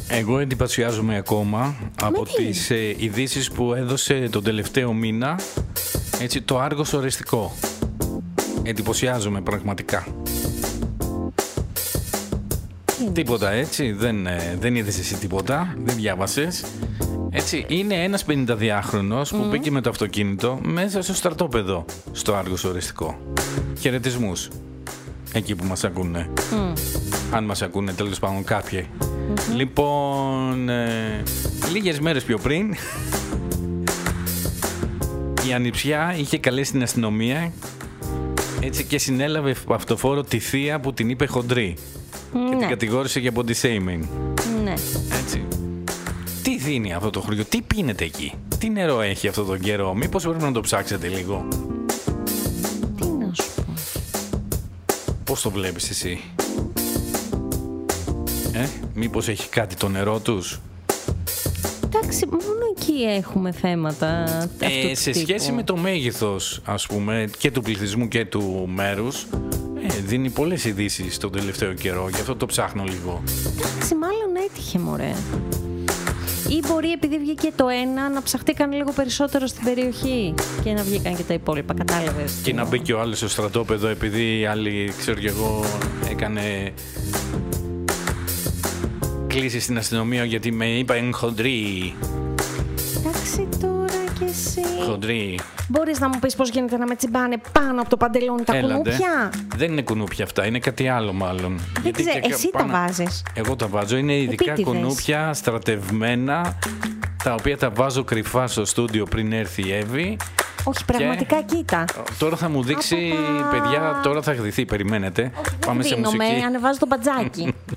Εγώ εντυπωσιάζομαι ακόμα από τις ειδήσεις που έδωσε τον τελευταίο μήνα, έτσι, το Άργος οριστικό. Εντυπωσιάζομαι πραγματικά. Τίποτα έτσι, δεν είδες εσύ τίποτα, δεν διάβασες. Έτσι, είναι ένας 52χρονος που μπήκε με το αυτοκίνητο μέσα στο στρατόπεδο, στο Άργος οριστικό. Χαιρετισμούς, εκεί που μας ακούνε. Αν μας ακούνε τέλος πάντων κάποιοι. Λοιπόν, λίγες μέρες πιο πριν, η ανιψιά είχε καλέσει την αστυνομία, έτσι, και συνέλαβε αυτοφόρο τη θεία που την είπε χοντρή. Και την κατηγόρησε για body shaming. Ναι. Έτσι. Τι δίνει αυτό το χωριό, τι πίνεται εκεί, τι νερό έχει αυτό τον καιρό, μήπως πρέπει να το ψάξετε λίγο? Τι να σου πω. Πώς το βλέπεις εσύ? Μήπως έχει κάτι το νερό τους? Εντάξει, μόνο εκεί έχουμε θέματα αυτού του Σε τύπου. σχέση με το μέγεθος, ας πούμε, και του πληθυσμού και του μέρους, δίνει πολλές ειδήσεις τον τελευταίο καιρό, γι' αυτό το ψάχνω λίγο. Εντάξει, μάλλον έτυχε, μωρέ. Ή μπορεί επειδή βγήκε το ένα να ψαχτήκαν λίγο περισσότερο στην περιοχή και να βγήκαν και τα υπόλοιπα, κατάλαβες? Και να μπει και ο άλλος στο στρατόπεδο επειδή η άλλη, ξέρω κι εγώ, έκανε κλήσει στην αστυνομία γιατί με είπαν χοντρή. Εντάξει τώρα κι εσύ. Χοντρή. Μπορείς να μου πεις πώς γίνεται να με τσιμπάνε πάνω από το παντελόνι τα κουνούπια? Δεν είναι κουνούπια αυτά, είναι κάτι άλλο μάλλον. Δεν ξέρω, εσύ τα βάζεις. Εγώ τα βάζω, είναι ειδικά Επίτηδες. κουνούπια στρατευμένα, τα οποία τα βάζω κρυφά στο στούντιο πριν έρθει η Εύη. Όχι, πραγματικά κοίτα. Τώρα θα μου δείξει, παιδιά, τώρα θα γδυθεί, περιμένετε. Πάμε σε μουσική. Ανεβάζω το μπατζάκι.